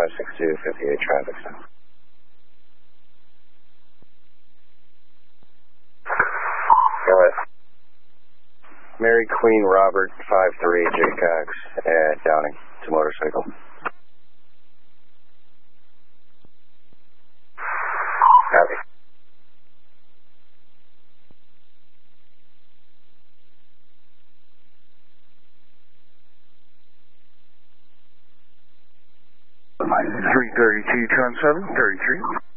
562, 58 traffic. Go ahead. Mary Queen Robert 53 JCOX at Downing. It's a motorcycle. Copy. $332, turn 7, 33.